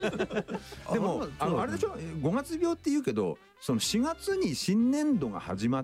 でもあれでしょ、5月病って言うけど、その4月に新年度が始まって、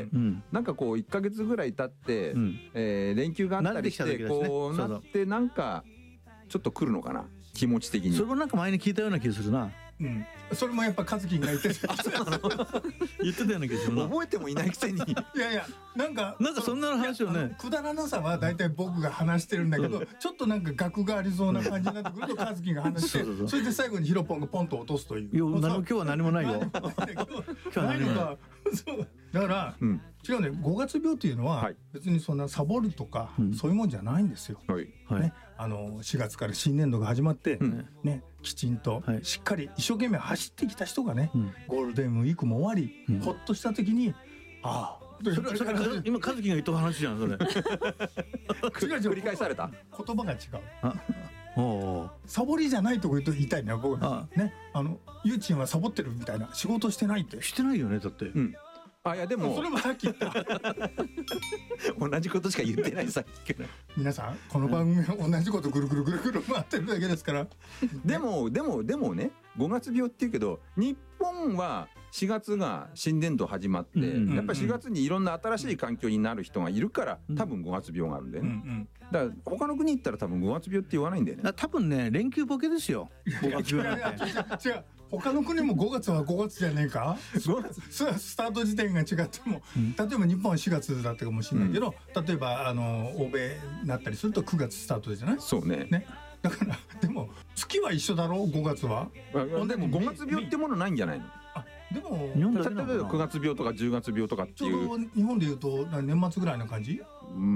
なんかこう1ヶ月ぐらい経って、連休があったりしてこうなって、なんかちょっと来るのかな、気持ち的に。 それもなんか前に聞いたような気がするな。 それもやっぱ和樹が言ってた言ってたような気がするな。 覚えてもいないくせに。 いやいや、なんかそんな話をね、 くだらなさは大体僕が話してるんだけど、ちょっとなんか額がありそうな感じになってくると和樹が話して、それで最後にヒロポンがポンと落とすという。 今日は何もないよ。今日は何もない。 だから、違うね、5月病っていうのは別にそんなサボるとか、そういうもんじゃないんですよ。ね、4月から新年度が始まって、ね、きちんとしっかり一生懸命走ってきた人がね、ゴールデンウィークも終わり、ほっとした時に、ああ、それ今和樹が言った話じゃん、それ。 繰り返された。 言葉が違う。サボりじゃないとこ言いたいね、僕ね。ゆうちんはサボってるみたいな、仕事してないって。 してないよね、だって。 いやでもそれもさっき言った同じことしか言ってない、さっきから。 皆さんこの番組は同じことぐるぐるぐるぐる回ってるだけですから。 でもね、5月病っていうけど、日本は4月が新年度始まって、やっぱり4月にいろんな新しい環境になる人がいるから、多分5月病があるんだよね。だから他の国行ったら多分5月病って言わないんだよね。 多分ね、連休ボケですよ、5月病なんて。 違う、他の国も5月は5月じゃねえか。スタート時点が違っても、例えば日本は4月だったかもしれないけど、例えば欧米になったりすると9月スタートじゃない。 そうね。 だからでも月は一緒だろう、5月は。 でも5月病ってものないんじゃないの。 でも例えば9月病とか10月病とかっていう、 ちょうど日本でいうと年末ぐらいな感じ。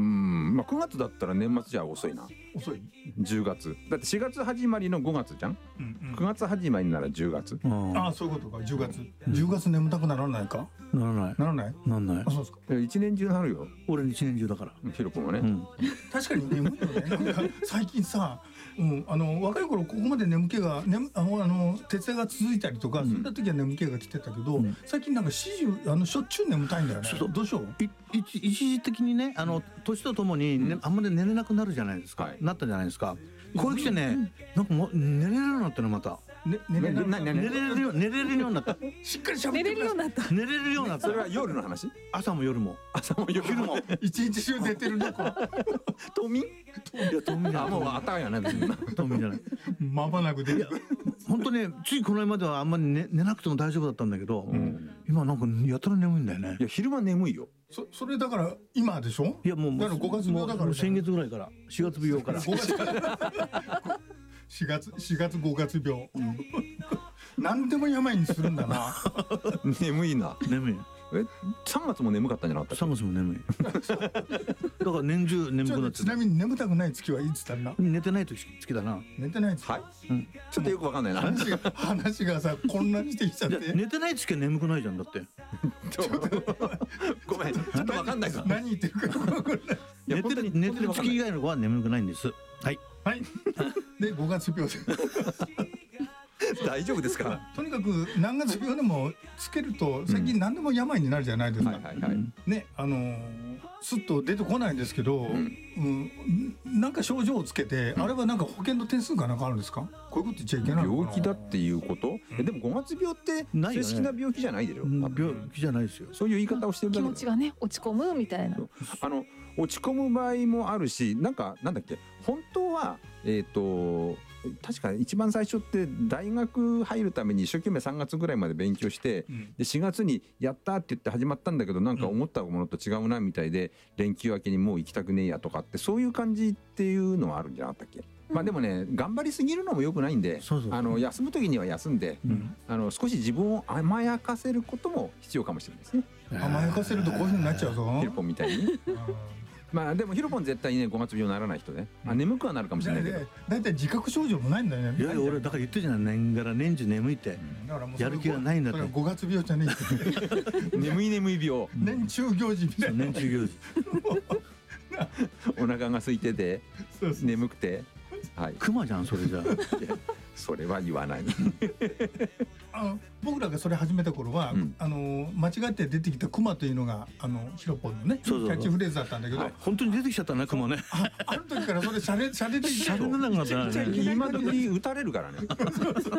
9月だったら年末じゃ遅いな。 遅い。 10月だって4月始まりの5月じゃん。9月始まりなら10月。 ああ、そういうことか。10月眠たくならないか。 ならない。 あ、そうですか。 一年中なるよ。 俺一年中だから。 ヒロポンはね。 確かに眠いよね。なんか最近さ、若い頃ここまで眠気が徹夜が続いたりとか、そういった時は眠気が来てたけど、最近なんかしょっちゅう眠たいんだよね。どうしよう。 一時的にね、年とともにあんまり寝れなくなるじゃないですか。なったじゃないですか。こういう来てね、なんかもう寝れるようになったの、また。寝れるようになった。 しっかりしゃべって寝れるようになった。 寝れるようになった。 それは夜の話？ 朝も夜も。 昼も。 一日中寝てるのか。 冬眠？ いや、冬眠じゃない。 もうあったやな。 冬眠じゃない。 まばなく出てくる。 本当ね、ついこの間まではあんまり寝なくても大丈夫だったんだけど、今なんかやたら眠いんだよね。 いや、昼間眠いよ。 それだから今でしょ。 いや、もうだから5月病だから。 先月ぐらいから、4月病から。 4月5月病。何でも病にするんだな。 眠いな。 眠い。 3月も眠かったんじゃなかったっけ？ 3月も眠い。だから年中眠くなって。 ちなみに眠たくない月はいつだな。 寝てない時だな。 寝てない月。 はい。ちょっとよくわかんないな。 話がさ混乱してきちゃって。 寝てない月は眠くないじゃん、だって。 ごめん、ちょっとわかんないぞ。 何言ってるか分かんない。 寝てる月以外の子は眠くないんです。はい。 はい。で5月病。 大丈夫ですか？ とにかく何月病でもつけると最近何でも病になるじゃないですか。ね、すっと出てこないんですけど、なんか症状をつけて、あれはなんか保険の点数がなんかあるんですか？こういうこと言っちゃいけないのかな。 病気だっていうこと？でも5月病って正式な病気じゃないでしょ。 病気じゃないですよ。 そういう言い方をしてるだけ。 気持ちがね、落ち込むみたいな。 落ち込む場合もあるし、なんだっけ、本当は確か一番最初って大学入るために一生懸命3月ぐらいまで勉強して、で4月にやったって言って始まったんだけど、なんか思ったものと違うなみたいで、連休明けにもう行きたくねえやとかって、そういう感じっていうのはあるんじゃなかったっけ？まあでもね、頑張りすぎるのも良くないんで、休む時には休んで、少し自分を甘やかせることも必要かもしれないですね。 甘やかせるとこういう風になっちゃうぞ。 ヒロポンみたいに。まあでもヒロポン絶対にね、5月病ならない人ね。眠くはなるかもしれないけど、 だいたい自覚症状もないんだよね。 いや、俺だから言ってるじゃん、年がら年中眠いって、やる気がないんだって。 5月病じゃねえ。眠い病。 年中行事みたいな。 年中行事。 お腹が空いてて眠くて、 クマじゃんそれじゃ。 それは言わない。 僕らがそれ始めた頃は、間違って出てきたクマというのがヒロポンのねキャッチフレーズだったんだけど、 本当に出てきちゃったねクマね。 ある時からそれしゃれでいい。 しゃれなかったね。 今時撃たれるからね。